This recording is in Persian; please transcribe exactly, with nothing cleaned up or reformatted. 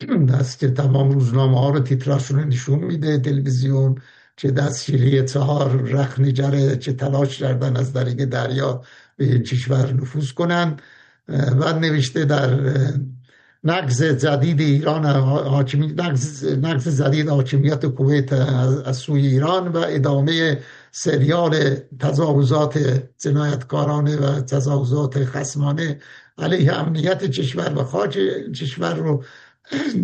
هست که تمام روزنامه ها رو تیتراشون رو نشون میده، تلویزیون، چه دستشیری چهار رخنجره چه تلاش کردن از طریق دریا به این کشور نفوذ کنن. و نوشته در نقض جدید ایران حاکمیت نقض, نقض جدید حاکمیت کویت از سوی ایران و ادامه سریال تجاوزات جنایتکارانه و تجاوزات خصمانه علیه امنیت کشور و خاک کشور رو